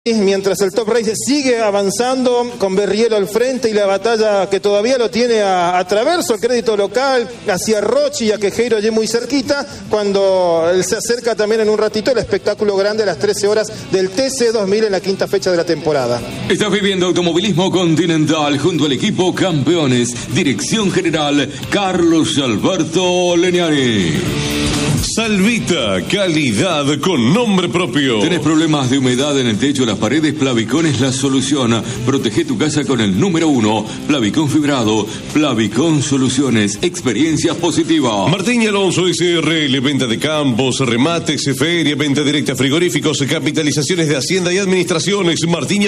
Mientras el Top Race sigue avanzando con Berrielo al frente y la batalla que todavía lo tiene a Traverso, el crédito local, hacia Rochi y a Quejeiro allí muy cerquita, cuando él se acerca también en un ratito el espectáculo grande a las 13 horas del TC2000 en la quinta fecha de la temporada. Estás viviendo Automovilismo Continental junto al equipo Campeones. Dirección General Carlos Alberto Leniari. Salvita, calidad con nombre propio. ¿Tenés problemas de humedad en el techo o las paredes? Plavicón es la solución. Protege tu casa con el número 1. Plavicón fibrado. Plavicón Soluciones. Experiencias positivas. Martín Alonso SRL. Venta de campos, remates, feria, venta directa, frigoríficos, capitalizaciones de Hacienda y Administraciones.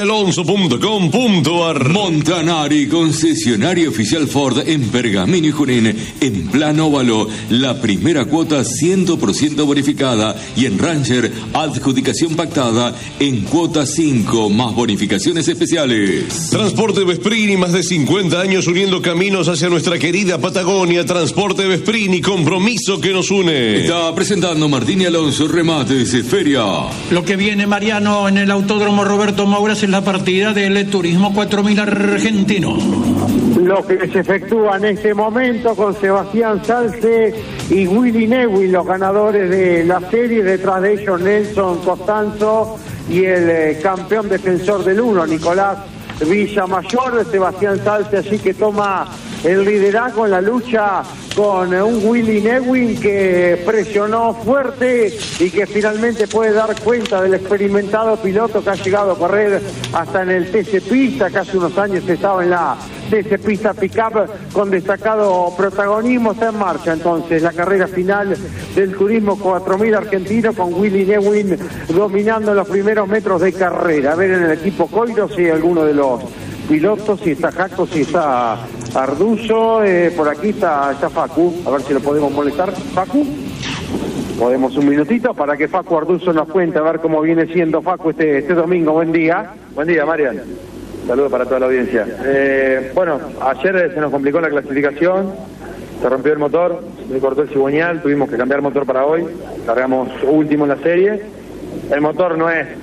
martinialonso.com.ar. Montanari, concesionario oficial Ford en Pergamino y Junín. En Plan Óvalo. La primera cuota 100% bonificada, y en Ranger adjudicación pactada en cuota 5 más bonificaciones especiales. Transporte Vesprini, más de 50 años uniendo caminos hacia nuestra querida Patagonia. Transporte Vesprini, compromiso que nos une. Está presentando Martín y Alonso Remates Feria. Lo que viene, Mariano, en el Autódromo Roberto Mouras es la partida del Turismo 4000 argentino. Lo que se efectúa en este momento con Sebastián Salce y Willy Neuwin, los ganadores de la serie, detrás de ellos Nelson Costanzo y el campeón defensor del 1, Nicolás Villamayor. Sebastián Salce allí que toma el liderazgo en la lucha con un Willy Neuwin que presionó fuerte y que finalmente puede dar cuenta del experimentado piloto que ha llegado a correr hasta en el TC Pista. Casi unos años estaba en la TC Pista Pickup con destacado protagonismo. Está en marcha entonces la carrera final del Turismo 4000 argentino, con Willy Neuwin dominando los primeros metros de carrera. A ver en el equipo Coiro si alguno de los pilotos, si está Jaco, si está Arduzo, por aquí está Facu, a ver si lo podemos molestar. Facu, podemos un minutito para que Facu Arduzo nos cuente a ver cómo viene siendo Facu este domingo. Buen día. Buen día, Marian. Saludos para toda la audiencia. Bueno, ayer se nos complicó la clasificación, se rompió el motor, se cortó el cigüeñal, tuvimos que cambiar motor para hoy, cargamos último en la serie. El motor no es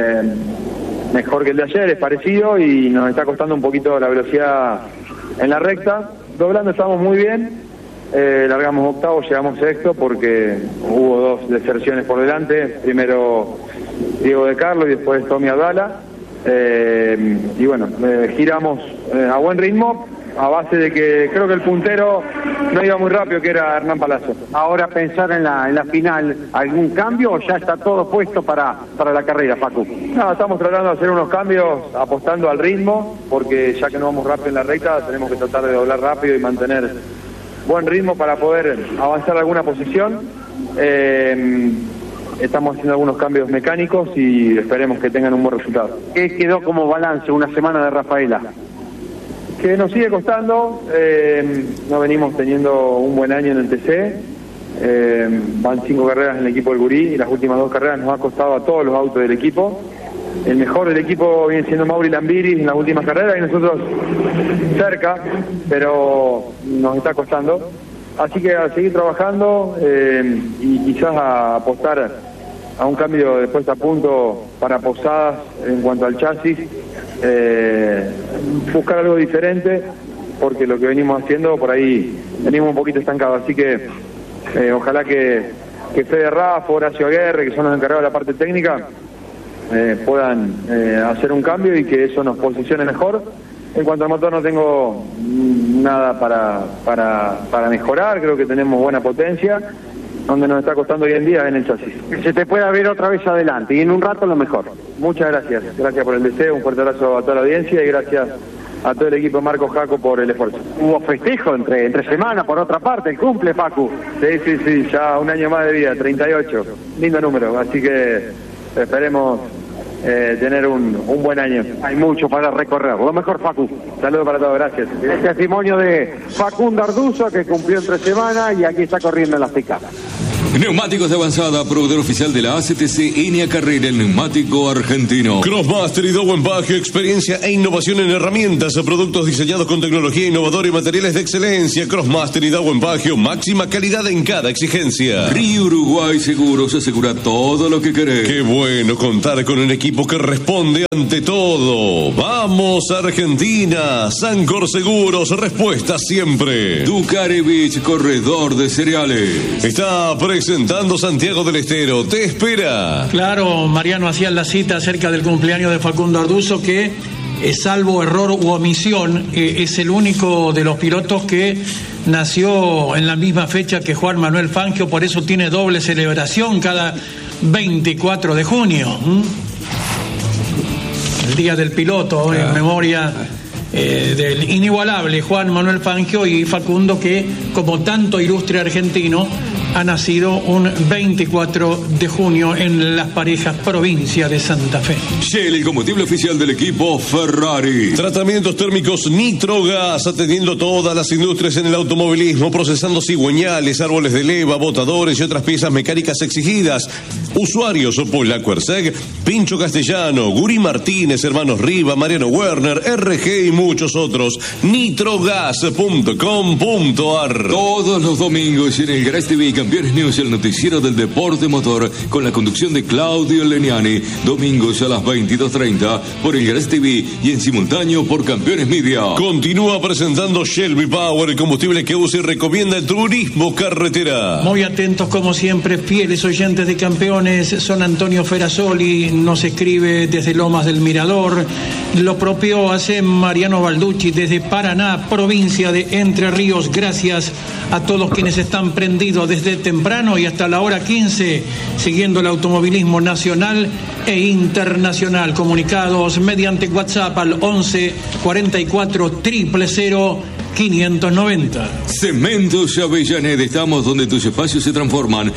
mejor que el de ayer, es parecido y nos está costando un poquito la velocidad en la recta. Doblando estamos muy bien, largamos octavo, llegamos sexto porque hubo dos deserciones por delante, primero Diego de Carlos y después Tommy Abdala, y bueno, giramos a buen ritmo, a base de que creo que el puntero no iba muy rápido, que era Hernán Palazzo. Ahora pensar en la final, ¿algún cambio o ya está todo puesto para la carrera, Facu? No, estamos tratando de hacer unos cambios apostando al ritmo, porque ya que no vamos rápido en la recta, tenemos que tratar de doblar rápido y mantener buen ritmo para poder avanzar alguna posición. Estamos haciendo algunos cambios mecánicos y esperemos que tengan un buen resultado. ¿Qué quedó como balance una semana de Rafaela? Que nos sigue costando, no venimos teniendo un buen año en el TC, van 5 carreras en el equipo del Gurí y las últimas 2 carreras nos ha costado a todos los autos del equipo. El mejor del equipo viene siendo Mauri Lambiris en las últimas carreras y nosotros cerca, pero nos está costando. Así que a seguir trabajando y quizás a apostar a un cambio de puesta a punto para Posadas en cuanto al chasis, buscar algo diferente, porque lo que venimos haciendo por ahí venimos un poquito estancados. Así que ojalá que Fede Rafa, Horacio Aguerre, que son los encargados de la parte técnica, puedan hacer un cambio y que eso nos posicione mejor. En cuanto al motor no tengo nada para mejorar, creo que tenemos buena potencia. Donde nos está costando hoy en día en el chasis. Que se te pueda ver otra vez adelante y en un rato lo mejor. Muchas gracias. Gracias por el deseo, un fuerte abrazo a toda la audiencia y gracias a todo el equipo de Marco Jaco por el esfuerzo. Hubo festejo entre semana, por otra parte, el cumple, Facu. Sí, ya un año más de vida, 38. Lindo número, así que esperemos tener un buen año. Hay mucho para recorrer. Lo mejor, Facu. Saludos para todos, gracias. El testimonio de Facundo Arduzo, que cumplió entre semana y aquí está corriendo en las pickups. Neumáticos de Avanzada, proveedor oficial de la ACTC Enia Carrera, el neumático argentino. Crossmaster y Dowen Bagio, experiencia e innovación en herramientas, productos diseñados con tecnología innovadora y materiales de excelencia. Crossmaster y Dowen Bagio, máxima calidad en cada exigencia. Río Uruguay Seguros, asegura todo lo que querés. Qué bueno contar con un equipo que responde ante todo. Vamos Argentina, Sancor Seguros, respuesta siempre. Ducarevich, corredor de cereales. Está presentando Santiago del Estero, te espera. Claro, Mariano hacía la cita acerca del cumpleaños de Facundo Arduzo, que salvo error u omisión, es el único de los pilotos que nació en la misma fecha que Juan Manuel Fangio, por eso tiene doble celebración cada 24 de junio. El Día del Piloto, en memoria del inigualable Juan Manuel Fangio, y Facundo, que como tanto ilustre argentino ha nacido un 24 de junio en Las Parejas, provincia de Santa Fe. Shell, el combustible oficial del equipo Ferrari. Tratamientos térmicos Nitrogas, atendiendo todas las industrias en el automovilismo, procesando cigüeñales, árboles de leva, botadores y otras piezas mecánicas exigidas. Usuarios Polaco Erseg, Pincho Castellano, Guri Martínez, Hermanos Riva, Mariano Werner, RG y muchos otros. Nitrogas.com.ar. Todos los domingos en el Garage TV Campeones News, el noticiero del deporte motor, con la conducción de Claudio Leniani, domingos a las 22:30 por el Garage TV y en simultáneo por Campeones Media. Continúa presentando Shelby Power, el combustible que usa y recomienda el turismo carretera. Muy atentos como siempre, fieles oyentes de Campeones. Son Antonio Ferasoli, nos escribe desde Lomas del Mirador. Lo propio hace Mariano Balducci desde Paraná, provincia de Entre Ríos. Gracias a todos quienes están prendidos desde temprano y hasta la hora 15, siguiendo el automovilismo nacional e internacional. Comunicados mediante WhatsApp al 11 44 000 590. Cementos Avellaneda, estamos donde tus espacios se transforman.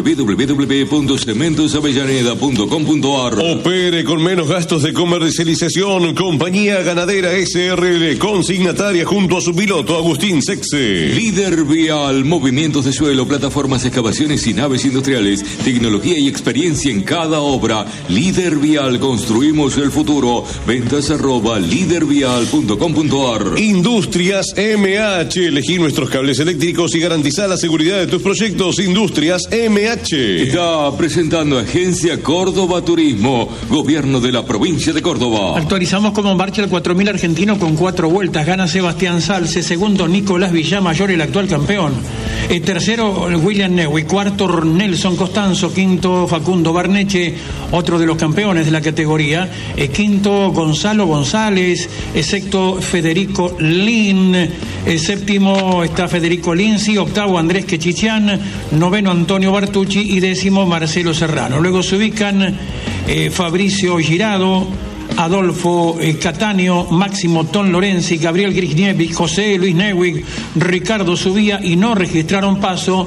www.cementosavellaneda.com.ar. Opere con menos gastos de comercialización. Compañía Ganadera SRL, consignataria junto a su piloto Agustín Sexe. Líder Vial, movimientos de suelo, plataformas, excavaciones y naves industriales, tecnología y experiencia en cada obra. Líder Vial, construimos el futuro. Ventas @lidervial.com.ar. Industrias MH, elegí nuestros cables eléctricos y garantizar la seguridad de tus proyectos. Industrias MH. Está presentando Agencia Córdoba Turismo, Gobierno de la Provincia de Córdoba. Actualizamos cómo marcha el 4000 argentino con 4 vueltas. Gana Sebastián Salce, segundo Nicolás Villamayor, el actual campeón. Tercero William Neuwi, cuarto Nelson Costanzo, quinto Facundo Barneche, otro de los campeones de la categoría. Quinto Gonzalo González, sexto Federico Lin. Séptimo está Federico Linzi, octavo Andrés Quechichián, noveno Antonio Bartucci y décimo Marcelo Serrano. Luego se ubican Fabricio Girado, Adolfo Cattaneo, Máximo Ton Lorenzi, Gabriel Grisnievic, José Luis Neuwig, Ricardo Subía, y no registraron paso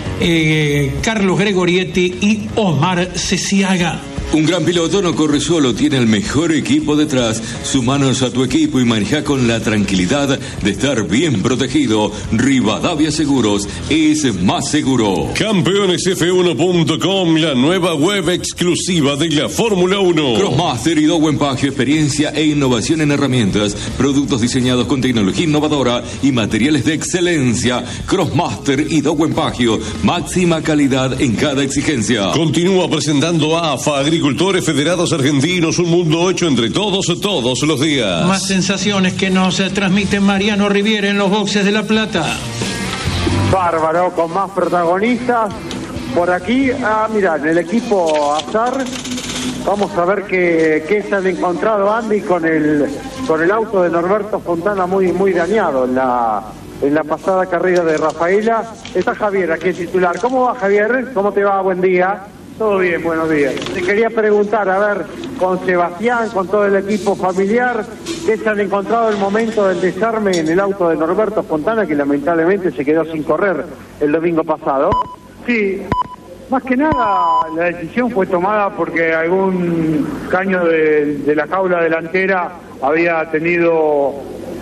Carlos Gregorietti y Omar Ceciaga. Un gran piloto no corre solo, tiene el mejor equipo detrás. Sumanos a tu equipo y maneja con la tranquilidad de estar bien protegido. Rivadavia Seguros es más seguro. Campeonesf1.com, la nueva web exclusiva de la Fórmula 1. Crossmaster y Dowen Bagio, experiencia e innovación en herramientas, productos diseñados con tecnología innovadora y materiales de excelencia. Crossmaster y Dowen Bagio, máxima calidad en cada exigencia. Continúa presentando a AFA, Agricultores Federados Argentinos, un mundo hecho entre todos los días. Más sensaciones que nos transmite Mariano Riviera en los boxes de La Plata. Bárbaro, con más protagonistas. Por aquí, mira, en el equipo Azar, vamos a ver qué se han encontrado, Andy, con el auto de Norberto Fontana muy dañado en la pasada carrera de Rafaela. Está Javier aquí, titular. ¿Cómo va, Javier? ¿Cómo te va? Buen día. Todo bien, buenos días. Te quería preguntar, a ver, con Sebastián, con todo el equipo familiar, ¿qué se han encontrado el momento del desarme en el auto de Norberto Fontana, que lamentablemente se quedó sin correr el domingo pasado? Sí, más que nada la decisión fue tomada porque algún caño de la jaula delantera había tenido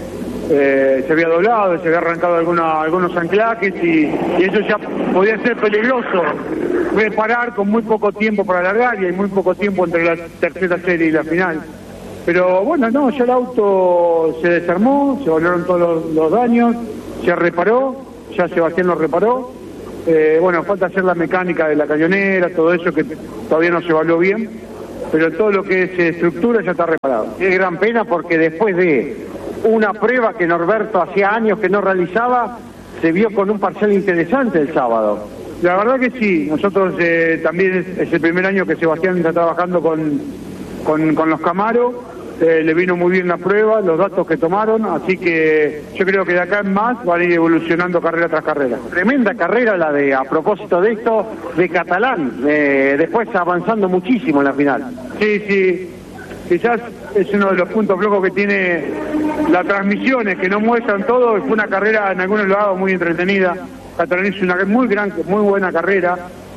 se había doblado, se había arrancado algunos anclajes y eso ya podía ser peligroso. Parar con muy poco tiempo para largar y hay muy poco tiempo entre la tercera serie y la final. Pero bueno, no, ya el auto se desarmó, se volvieron todos los daños, se reparó, ya Sebastián lo reparó. Bueno, falta hacer la mecánica de la cañonera, todo eso que todavía no se evaluó bien, pero todo lo que es estructura ya está reparado. Es gran pena porque después de una prueba que Norberto hacía años que no realizaba, se vio con un parcial interesante el sábado. La verdad que sí, nosotros también es el primer año que Sebastián está trabajando con los Camaro. Le vino muy bien la prueba, los datos que tomaron, así que yo creo que de acá en más van a ir evolucionando carrera tras carrera. Tremenda carrera la de, a propósito de esto, de Catalán, después avanzando muchísimo en la final. Sí, quizás es uno de los puntos flojos que tiene las transmisiones, que no muestran todo. Fue una carrera en algunos lados muy entretenida. Catalán hizo una muy buena carrera.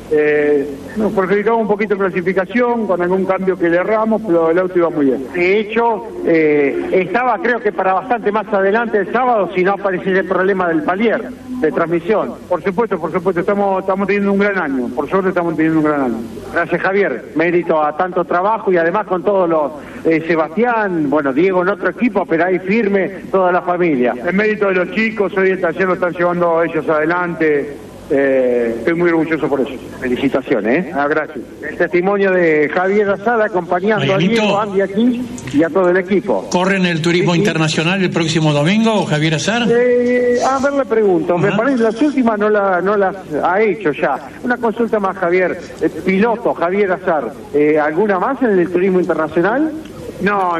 Nos perjudicaba un poquito en clasificación con algún cambio que le erramos, pero el auto iba muy bien. De hecho, estaba creo que para bastante más adelante el sábado, si no apareciera el problema del palier de transmisión. Por supuesto, estamos teniendo un gran año, por suerte estamos teniendo un gran año. Gracias, Javier, mérito a tanto trabajo y además con todos los, Sebastián, bueno, Diego en otro equipo, pero ahí firme toda la familia. El mérito de los chicos, hoy el taller lo están llevando ellos adelante. Estoy muy orgulloso por eso. Felicitaciones, gracias. El testimonio de Javier Azada acompañando Marianito, a Diego, Andy aquí y a todo el equipo. ¿Corre en el turismo internacional el próximo domingo, Javier Azar? A ver, le pregunto, me parece las últimas no las ha hecho ya. Una consulta más, Javier. Piloto, Javier Azar, ¿alguna más en el turismo internacional? No.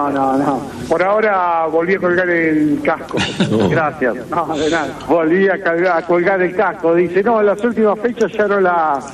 Por ahora volví a colgar el casco. Gracias. No, de nada. Volví a colgar el casco. Dice, no, en las últimas fechas ya no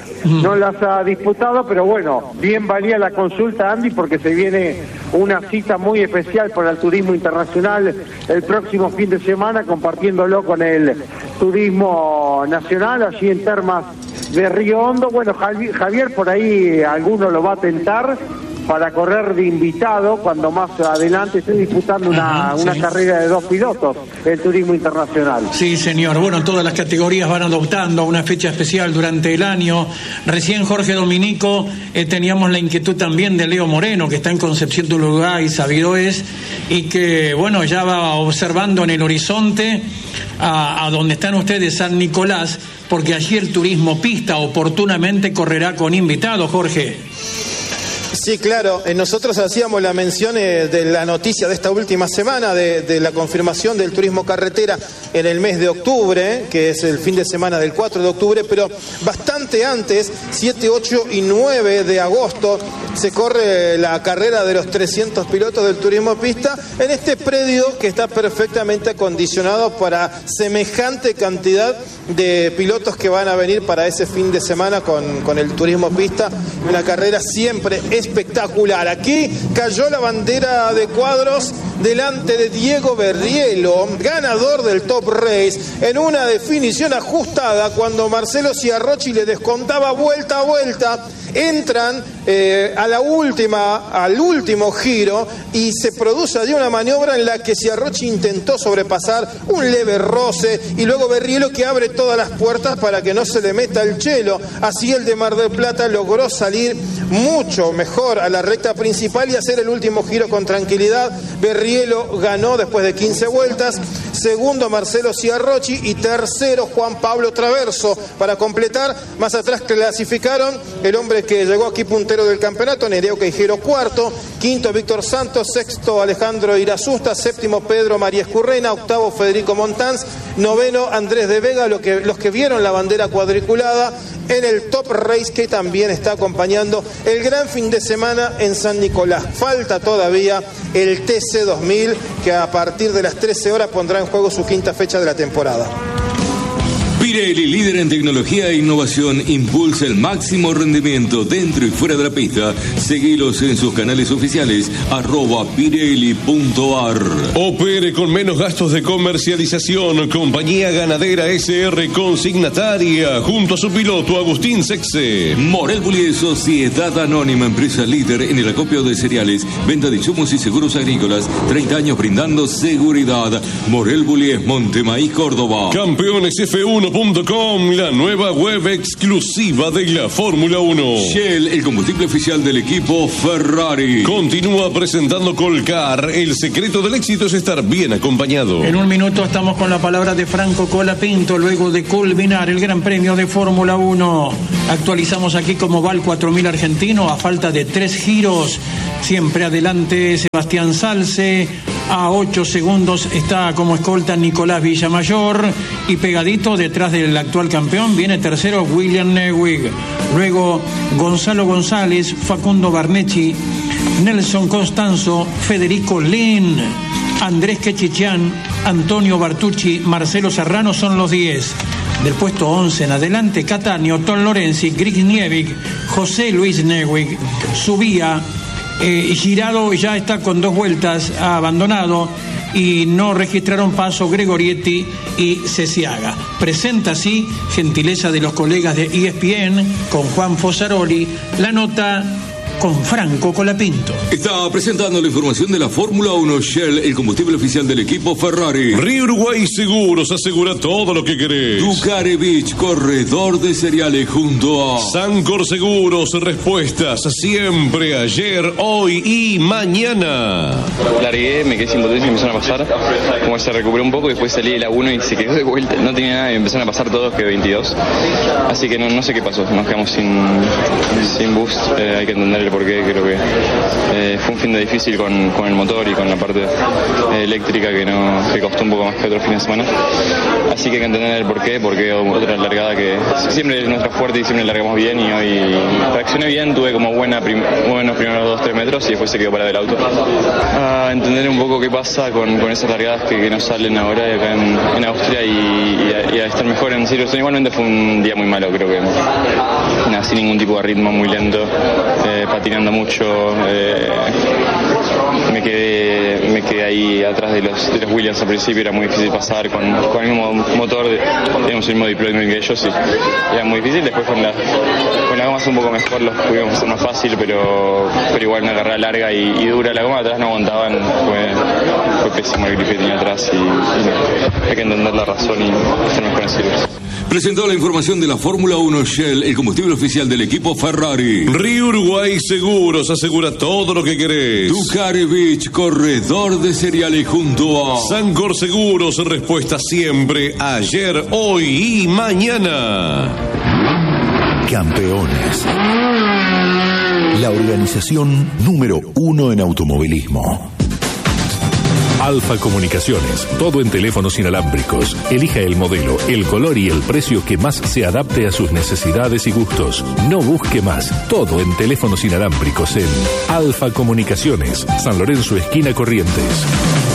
las ha disputado, pero bueno, bien valía la consulta, Andy, porque se viene una cita muy especial para el turismo internacional el próximo fin de semana, compartiéndolo con el turismo nacional, allí en Termas de Río Hondo. Bueno, Javier, por ahí alguno lo va a tentar para correr de invitado cuando más adelante esté disputando una carrera de dos pilotos, el turismo internacional. Sí, señor. Bueno, todas las categorías van adoptando una fecha especial durante el año. Recién Jorge Dominico teníamos la inquietud también de Leo Moreno, que está en Concepción del Uruguay, sabido es, y que, bueno, ya va observando en el horizonte a donde están ustedes, San Nicolás, porque allí el turismo pista oportunamente correrá con invitados, Jorge. Sí, claro. Nosotros hacíamos la mención de la noticia de esta última semana de la confirmación del turismo carretera en el mes de octubre, que es el fin de semana del 4 de octubre, pero bastante antes, 7, 8 y 9 de agosto, se corre la carrera de los 300 pilotos del turismo pista en este predio que está perfectamente acondicionado para semejante cantidad de pilotos que van a venir para ese fin de semana con el turismo pista. Una carrera siempre espectacular. Aquí cayó la bandera de cuadros delante de Diego Berrielo, ganador del Top Race, en una definición ajustada cuando Marcelo Ciarrochi le descontaba vuelta a vuelta. Entran al último giro y se produce allí una maniobra en la que Ciarrochi intentó sobrepasar un leve roce y luego Berrielo que abre todas las puertas para que no se le meta el chelo. Así el de Mar del Plata logró salir mucho mejor a la recta principal y hacer el último giro con tranquilidad. Berrielo ganó después de 15 vueltas, segundo Marcelo Ciarrochi y tercero Juan Pablo Traverso para completar. Más atrás clasificaron el hombre que llegó aquí puntero del campeonato, Nereo Queijero, cuarto, quinto Víctor Santos, sexto Alejandro Irasusta, séptimo Pedro María Escurrena, octavo Federico Montanz, noveno Andrés de Vega, los que vieron la bandera cuadriculada en el Top Race que también está acompañando el gran fin de semana en San Nicolás. Falta todavía el TC 2000 que a partir de las 13 horas pondrá en juego su quinta fecha de la temporada. Pirelli, líder en tecnología e innovación, impulsa el máximo rendimiento dentro y fuera de la pista. Seguilos en sus canales oficiales, @pirelli.ar. Opere con menos gastos de comercialización. Compañía Ganadera SR Consignataria, junto a su piloto Agustín Sexe. Morel Bullies, sociedad anónima, empresa líder en el acopio de cereales, venta de insumos y seguros agrícolas, 30 años brindando seguridad. Morel Bullies, Montemaíz, Córdoba. CampeonesF1.com, la nueva web exclusiva de la Fórmula 1. Shell, el combustible oficial del equipo Ferrari. Continúa presentando Colcar. El secreto del éxito es estar bien acompañado. En un minuto estamos con la palabra de Franco Colapinto, luego de culminar el Gran Premio de Fórmula 1. Actualizamos aquí cómo va el 4000 argentino a falta de 3 giros. Siempre adelante Sebastián Salce. A 8 segundos está como escolta Nicolás Villamayor. Y pegadito detrás del actual campeón viene tercero William Newig. Luego Gonzalo González, Facundo Barnecci, Nelson Costanzo, Federico Lin, Andrés Quechichán, Antonio Bartucci, Marcelo Serrano son los 10. Del puesto 11 en adelante, Cattaneo, Tom Lorenzi, Grigniewicz, José Luis Newig. Subía Girado, ya está con 2 vueltas, ha abandonado y no registraron paso Gregorietti y Cesiaga. Presenta así, gentileza de los colegas de ESPN, con Juan Fosaroli, la nota con Franco Colapinto. Está presentando la información de la Fórmula 1. Shell, el combustible oficial del equipo Ferrari. Río Uruguay Seguros, asegura todo lo que querés. Ducare Beach, corredor de cereales junto a Sancor Seguros, respuestas siempre, ayer, hoy y mañana. Largué, me quedé sin potencia y me empezaron a pasar. Como se recuperó un poco, después salí de la 1 y se quedó de vuelta. No tenía nada y me empezaron a pasar todos, que 22. Así que no sé qué pasó, nos quedamos sin boost. Hay que entender el porqué. Creo que fue un fin de difícil con el motor y con la parte eléctrica que costó un poco más que otros fines de semana. Así que hay que entender el porqué, porque otra largada que siempre es nuestra fuerte y siempre largamos bien, y hoy reaccioné bien, tuve como buenos primeros 2-3 metros y después se quedó parado el auto. A entender un poco qué pasa con esas largadas que nos salen ahora acá en Austria y a estar mejor en Silverstone. Igualmente fue un día muy malo, creo que sin ningún tipo de ritmo, muy lento, patinando mucho, me quedé ahí atrás de los Williams al principio, era muy difícil pasar con el mismo motor, teníamos el mismo deployment que ellos y era muy difícil. Después con la goma un poco mejor los pudimos hacer más fácil, pero igual una carrera larga y dura, la goma de atrás no aguantaban, fue pésimo el grip que tenía atrás y hay que entender la razón y estar mejor en Silverstone. Presentó la información de la Fórmula 1. Shell, el combustible oficial del equipo Ferrari. Río Uruguay Seguros, asegura todo lo que querés. Ducare Beach, corredor de cereales junto a Sancor Seguros, respuesta siempre, ayer, hoy y mañana. Campeones. La organización número 1 en automovilismo. Alfa Comunicaciones, todo en teléfonos inalámbricos. Elija el modelo, el color y el precio que más se adapte a sus necesidades y gustos. No busque más, todo en teléfonos inalámbricos en Alfa Comunicaciones, San Lorenzo, esquina Corrientes.